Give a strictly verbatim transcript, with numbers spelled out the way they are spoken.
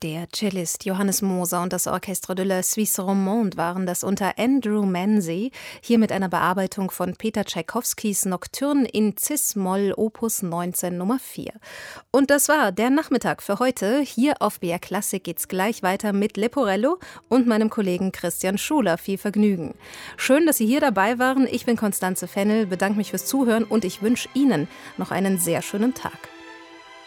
Der Cellist Johannes Moser und das Orchestre de la Suisse Romande waren das unter Andrew Manzi, hier mit einer Bearbeitung von Peter Tschaikowskis Nocturne in Cis-Moll Opus neunzehn Nummer vier. Und das war der Nachmittag für heute. Hier auf B R Klassik geht's gleich weiter mit Leporello und meinem Kollegen Christian Schuler. Viel Vergnügen. Schön, dass Sie hier dabei waren. Ich bin Constanze Fennel, bedanke mich fürs Zuhören und ich wünsche Ihnen noch einen sehr schönen Tag.